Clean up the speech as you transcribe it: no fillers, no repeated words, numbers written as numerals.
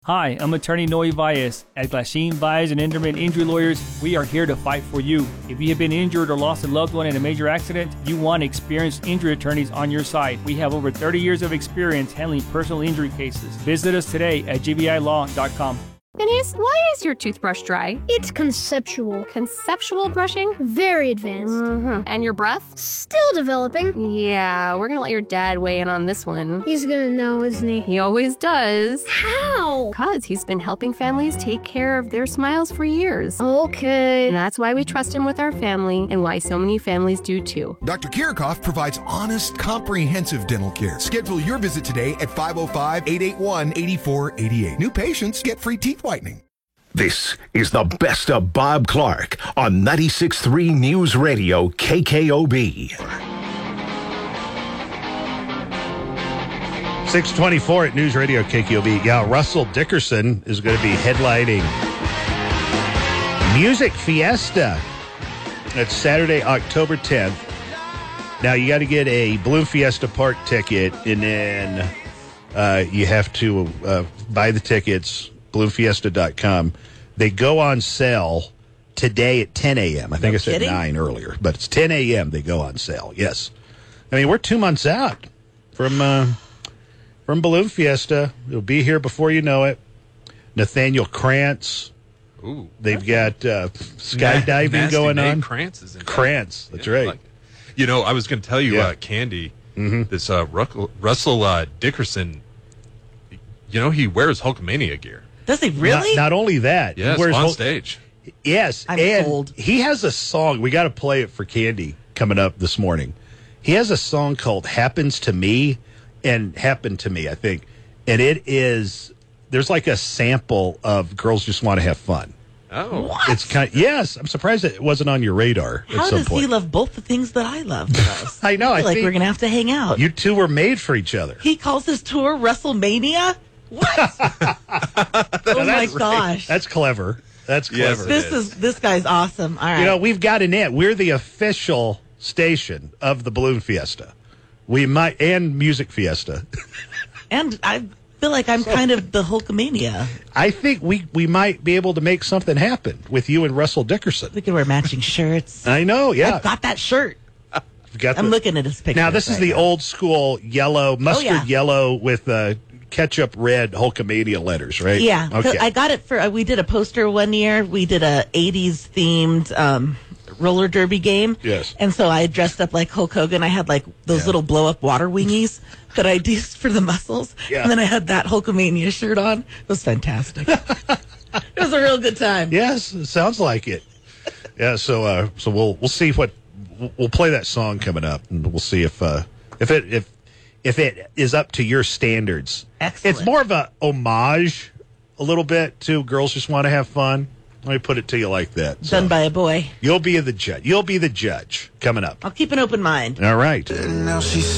Hi, I'm attorney Noe Valles. At Glasheen, Valles and Enderman Injury Lawyers, we are here to fight for you. If you have been injured or lost a loved one in a major accident, you want experienced injury attorneys on your side. We have over 30 years of experience handling personal injury cases. Visit us today at gbilaw.com. Denise, why is your toothbrush dry? It's conceptual. Conceptual brushing? Very advanced. Mm-hmm. And your breath? Still developing. Yeah, we're gonna let your dad weigh in on this one. He's gonna know, isn't he? He always does. How? Because he's been helping families take care of their smiles for years. Okay. And that's why we trust him with our family and why so many families do too. Dr. Kirchhoff provides honest, comprehensive dental care. Schedule your visit today at 505-881-8488. New patients get free teeth whitening. This is the best of Bob Clark on 96.3 News Radio KKOB. 624 at News Radio KKOB. Yeah, Russell Dickerson is going to be headlining Music Fiesta. That's Saturday, October 10th. Now, you got to get a Balloon Fiesta Park ticket, and then you have to buy the tickets, balloonfiesta.com. They go on sale today at 10 a.m. I think I said 9 earlier, but it's 10 a.m. they go on sale, yes. I mean, we're 2 months out from Balloon Fiesta. It'll be here before you know it. Nathaniel Krantz. Ooh. They've got skydiving going on. Krantz is in Krantz, that's right. I was going to tell you, Candy, this Russell Dickerson, he wears Hulkamania gear. Does he really? Not only that. Yes, he wears on stage. Yes, I'm and sold. he has a song. We got to play it for Candy coming up this morning. He has a song called "Happens to Me" and "Happened to Me," I think, and it is. There's like a sample of "Girls Just Want to Have Fun." Oh, What? It's yes. I'm surprised it wasn't on your radar How at some does point. he love both the things that I love the most? I know. I feel like think we're going to have to hang out. you two were made for each other. He calls his tour WrestleMania? What? Oh, my gosh. That's clever. That's Yes, clever. This guy's awesome. All right. We've got an it. We're the official station of the Balloon Fiesta. And Music Fiesta. And I feel like I'm kind of the Hulkamania. I think we might be able to make something happen with you and Russell Dickerson. We could wear matching shirts. I know, yeah. I've got that shirt. I'm looking at his picture. Now, this is the old school yellow, mustard yellow with ketchup red Hulkamania letters, right? Yeah. Okay. I got it for, we did a poster one year. We did a 80s themed roller derby game. Yes. And so I dressed up like Hulk Hogan. I had like those little blow up water wingies that I used for the muscles. Yeah. And then I had that Hulkamania shirt on. It was fantastic. It was a real good time. Yes, it sounds like it. Yeah, so we'll see what we'll play that song coming up, and we'll see if it is up to your standards. Excellent. It's more of a homage, a little bit, to Girls Just Want to Have Fun. Let me put it to you like that. Done by a boy. You'll be the judge. You'll be the judge coming up. I'll keep an open mind. All right. And now she's